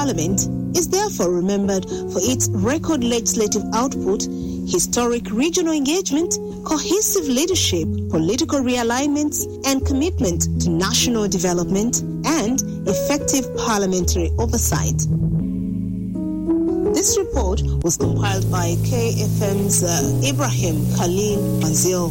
Parliament is therefore remembered for its record legislative output, historic regional engagement, cohesive leadership, political realignments, and commitment to national development and effective parliamentary oversight. This report was compiled by KFM's Ibrahim Khalil Manzil.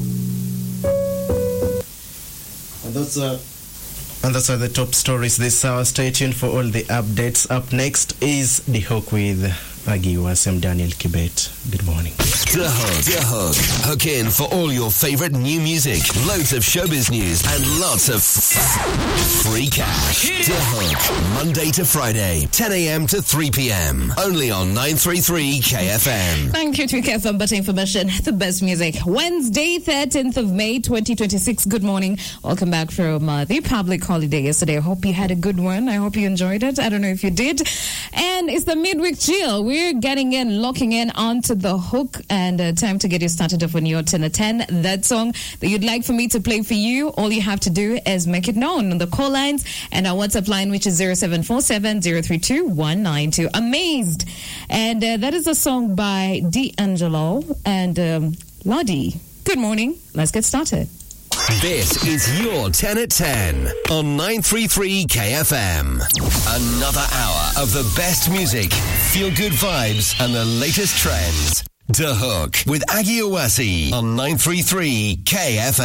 And those are the top stories this hour. Stay tuned for all the updates. Up next is The Hook with Agi Uwase. I'm Daniel Kibet. Good morning. The Hook. Hook in for all your favorite new music, loads of showbiz news, and lots of free cash. The Hook, Monday to Friday, 10 a.m. to 3 p.m. Only on 933 KFM. Thank you to KFM, but information, the best music. Wednesday, 13th of May, 2026. Good morning. Welcome back from the public holiday yesterday. I hope you had a good one. I hope you enjoyed it. I don't know if you did. And it's the midweek chill. We're locking in onto The Hook, and time to get you started off on your 10 at 10. That song that you'd like for me to play for you, all you have to do is make it known on the call lines and our WhatsApp line, which is 0747-032-192. Amazed. And that is a song by D'Angelo and Lodi. Good morning. Let's get started. This is your 10 at 10 on 933 KFM. Another hour of the best music, feel-good vibes, and the latest trends. The Hook with Agi Uwase on 933 KFM.